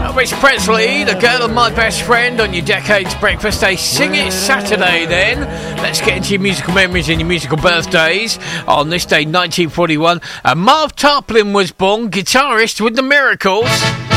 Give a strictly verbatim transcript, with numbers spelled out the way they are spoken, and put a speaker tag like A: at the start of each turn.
A: Elvis Presley, the girl of my best friend, on your Decades Breakfast. They sing it Saturday then. Let's get into your musical memories and your musical birthdays. On this day, nineteen forty-one, uh, Marv Tarplin was born, guitarist with the Miracles.